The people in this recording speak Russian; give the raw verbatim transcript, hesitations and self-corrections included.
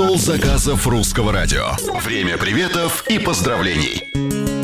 Стол заказов русского радио. Время приветов и поздравлений.